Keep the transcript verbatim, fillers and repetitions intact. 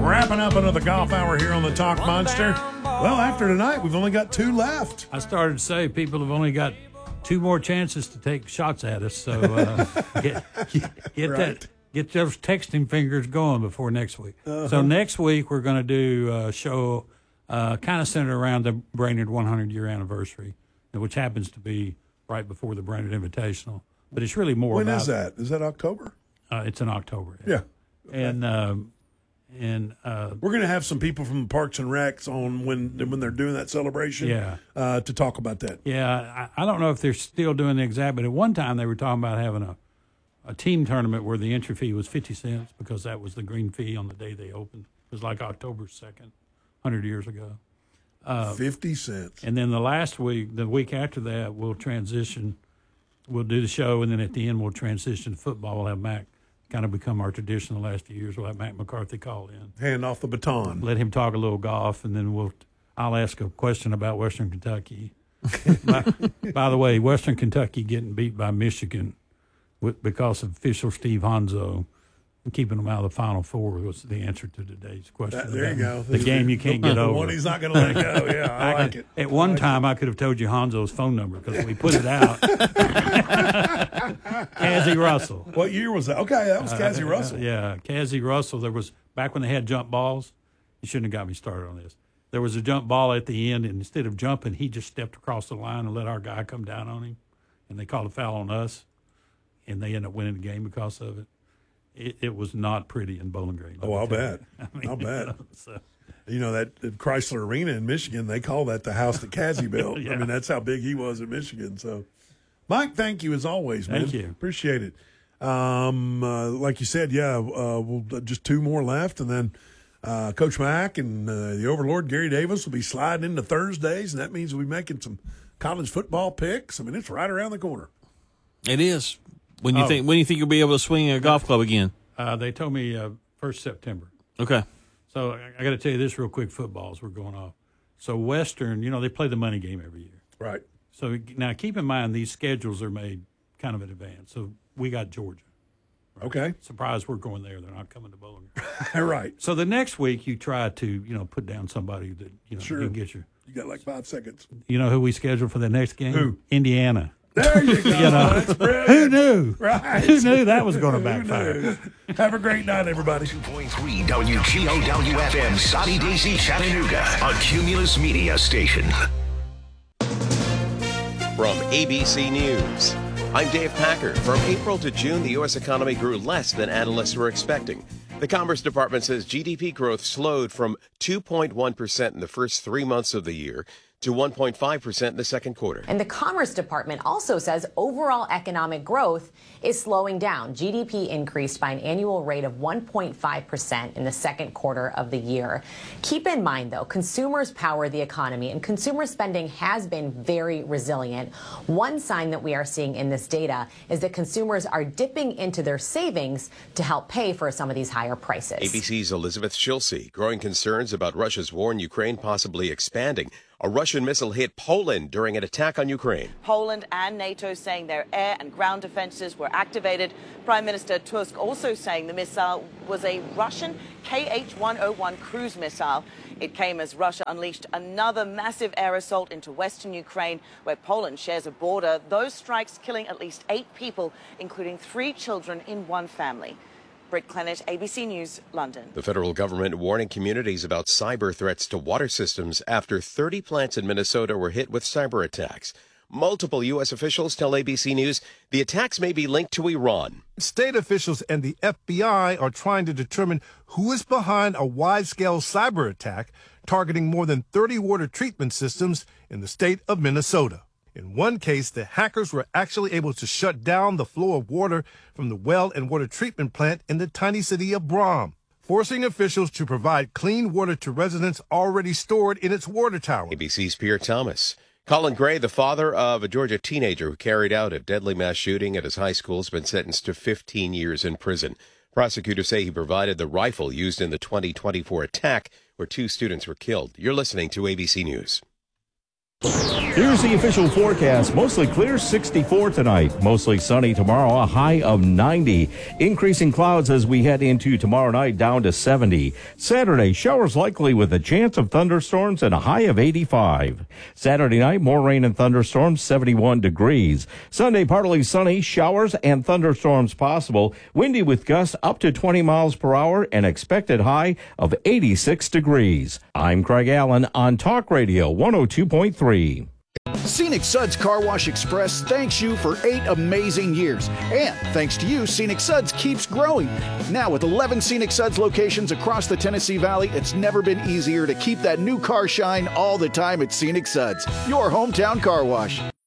Wrapping up another golf hour here on the Talk Monster. Well, after tonight, we've only got two left. I started to say people have only got two more chances to take shots at us. So uh, get, get, get right. that, get those texting fingers going before next week. Uh-huh. So next week we're going to do a show uh, kind of centered around the Brainerd one hundred year anniversary, which happens to be right before the Brainerd Invitational. But it's really more. When about, is that? Is that October? Uh, it's in October. Yeah. yeah. And. Um, And uh, we're going to have some people from Parks and Recs on when when they're doing that celebration. Yeah. Uh, to talk about that. Yeah, I, I don't know if they're still doing the exact, but at one time they were talking about having a, a team tournament where the entry fee was fifty cents because that was the green fee on the day they opened. It was like October second, one hundred years ago. Uh, fifty cents. And then the last week, the week after that, we'll transition. We'll do the show, and then at the end we'll transition to football. We'll have Mac. Kind of become our tradition the last few years. We'll have Mac McCarthy call in. Hand off the baton. Let him talk a little golf, and then we'll. I'll ask a question about Western Kentucky. by, by the way, Western Kentucky getting beat by Michigan with, because of official Steve Hanzo and keeping them out of the Final Four was the answer to today's question. That, there you go. The game you can't get the over. The one he's not going to let go. Yeah, I, I like could, it. At one like time, it. I could have told you Hanzo's phone number because we put it out. Cassie Russell. What year was that? Okay, that was Cassie uh, Russell. Uh, yeah, Cassie Russell. There was back when they had jump balls. You shouldn't have got me started on this. There was a jump ball at the end, and instead of jumping, he just stepped across the line and let our guy come down on him, and they called a foul on us, and they ended up winning the game because of it. It, it was not pretty in Bowling Green. Oh, I'll bet. I mean, I'll bet. You know, so. you know that Chrysler Arena in Michigan, they call that the house that Cassie built. yeah. I mean, that's how big he was in Michigan. So, Mike, thank you as always, man. Thank you. Appreciate it. Um, uh, like you said, yeah, uh, we'll just two more left, and then uh, Coach Mack and uh, the Overlord Gary Davis will be sliding into Thursdays, and that means we'll be making some college football picks. I mean, it's right around the corner. It is. When you oh. think when do you think you'll be able to swing a golf club again? Uh, they told me uh, first September. Okay. So I, I got to tell you this real quick. Footballs we're going off. So Western, you know, they play the money game every year. Right. So now keep in mind these schedules are made kind of in advance. So we got Georgia. Right? Okay. Surprise, we're going there. They're not coming to Bowling Green. Right. So the next week you try to, you know, put down somebody that, you know, sure. you can get your. You got like five seconds. You know who we scheduled for the next game? Who? Indiana. There you go. you know, That's brilliant. Who knew? Right. Who knew that was going to backfire? Have a great night, everybody. two point three W G O W F M, Soddy Daisy, Chattanooga, a Cumulus Media station. From A B C News, I'm Dave Packer. From April to June, the U S economy grew less than analysts were expecting. The Commerce Department says G D P growth slowed from two point one percent in the first three months of the year to one point five percent in the second quarter. And the Commerce Department also says overall economic growth is slowing down. G D P increased by an annual rate of one point five percent in the second quarter of the year. Keep in mind, though, consumers power the economy, and consumer spending has been very resilient. One sign that we are seeing in this data is that consumers are dipping into their savings to help pay for some of these higher prices. A B C's Elizabeth Schilse, growing concerns about Russia's war in Ukraine possibly expanding. A Russian missile hit Poland during an attack on Ukraine. Poland and NATO saying their air and ground defenses were activated. Prime Minister Tusk also saying the missile was a Russian K H one oh one cruise missile. It came as Russia unleashed another massive air assault into western Ukraine, where Poland shares a border. Those strikes killing at least eight people, including three children in one family. Britt Clennett, A B C News, London. The federal government warning communities about cyber threats to water systems after thirty plants in Minnesota were hit with cyber attacks. Multiple U S officials tell A B C News the attacks may be linked to Iran. State officials and the F B I are trying to determine who is behind a wide-scale cyber attack targeting more than thirty water treatment systems in the state of Minnesota. In one case, the hackers were actually able to shut down the flow of water from the well and water treatment plant in the tiny city of Brom, forcing officials to provide clean water to residents already stored in its water tower. A B C's Pierre Thomas. Colin Gray, the father of a Georgia teenager who carried out a deadly mass shooting at his high school, has been sentenced to fifteen years in prison. Prosecutors say he provided the rifle used in the twenty twenty-four attack where two students were killed. You're listening to A B C News. Here's the official forecast. Mostly clear, sixty-four tonight. Mostly sunny tomorrow, a high of ninety. Increasing clouds as we head into tomorrow night, down to seventy. Saturday, showers likely with a chance of thunderstorms and a high of eighty-five. Saturday night, more rain and thunderstorms, seventy-one degrees. Sunday, partly sunny, showers and thunderstorms possible. Windy with gusts up to twenty miles per hour, and expected high of eighty-six degrees. I'm Craig Allen on Talk Radio one oh two point three. Scenic Suds Car Wash Express thanks you for eight amazing years. And thanks to you, Scenic Suds keeps growing. Now with eleven Scenic Suds locations across the Tennessee Valley, it's never been easier to keep that new car shine all the time at Scenic Suds, your hometown car wash.